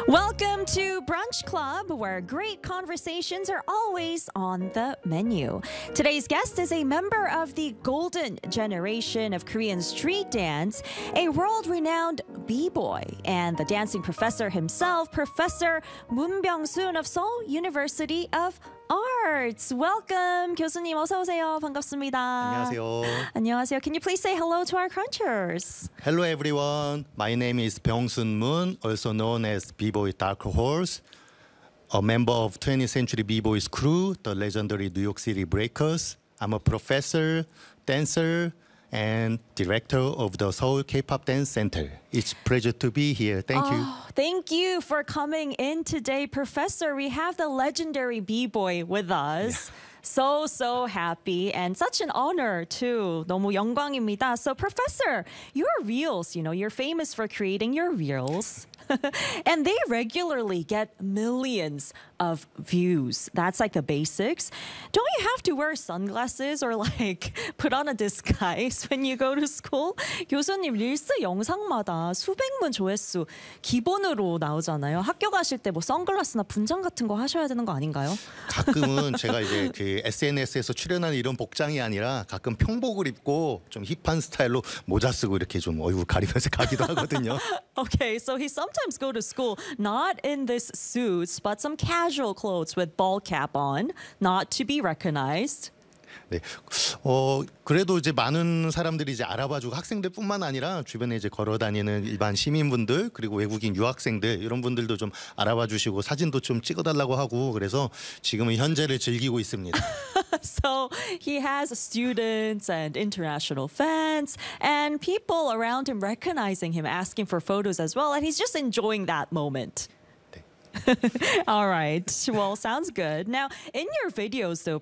Welcome to Brunch Club, where great conversations are always on the menu. Today's guest is a member of the golden generation of Korean street dance, a world-renowned b-boy, and the dancing professor himself, Professor Moon Byung-soon of Seoul University of Arts. Welcome, 교수님 어서 오세요. 반갑습니다. 안녕하세요. 안녕하세요. Can you please say hello to our crunchers? Hello everyone. My name is Byung-soon Moon, also known as B-Boy Dark Horse, a member of 20th Century B-Boys crew, the legendary New York City Breakers. I'm a professor, dancer, and director of the Seoul K-pop Dance Center. It's a pleasure to be here. Thank you. Thank you for coming in today, Professor. We have the legendary B-boy with us. Yeah. So happy and such an honor too. 너무 영광입니다. So Professor, your reels, you're famous for creating your reels. And they regularly get millions of views. That's like the basics. Don't you have to wear sunglasses or like put on a disguise when you go to school? 교수님 릴스 영상마다 수백만 조회수 기본으로 나오잖아요. 학교 가실 때 뭐 선글라스나 분장 같은 거 하셔야 되는 거 아닌가요? 가끔은 제가 이제 그 SNS에서 출연하는 이런 복장이 아니라 가끔 평복을 입고 좀 힙한 스타일로 모자 쓰고 이렇게 좀 얼굴 가리면서 가기도 하거든요. Okay, so he sometimes go to school not in this suits, but some casual clothes with ball cap on, not to be recognized. 네, 그래도 이제 많은 사람들이 이제 알아봐주고 학생들뿐만 아니라 주변에 이제 걸어다니는 일반 시민분들 그리고 외국인 유학생들 이런 분들도 좀 알아봐주시고 사진도 좀 찍어달라고 하고 그래서 지금은 현재를 즐기고 있습니다. So he has students and international fans and people around him recognizing him, asking for photos as well, and he's just enjoying that moment. All right. Well, sounds good. Now, in your videos, though,